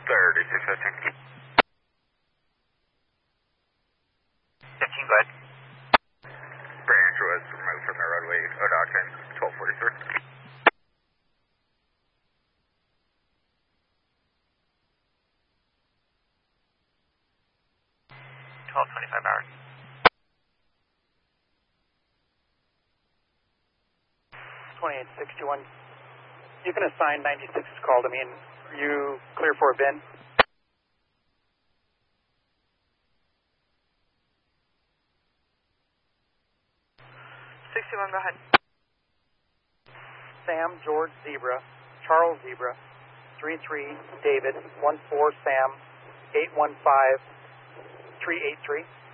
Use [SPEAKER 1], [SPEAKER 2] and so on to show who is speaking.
[SPEAKER 1] 3615. 15, go ahead.
[SPEAKER 2] Branch was removed from the roadway, ODOT 10, 1243.
[SPEAKER 1] 12:25 hours.
[SPEAKER 3] 2861. You can assign 96's call to me, and are you clear for a bin?
[SPEAKER 4] Go ahead.
[SPEAKER 3] Sam, George, Zebra, Charles, Zebra, 33, David, 14, Sam, 815, 383.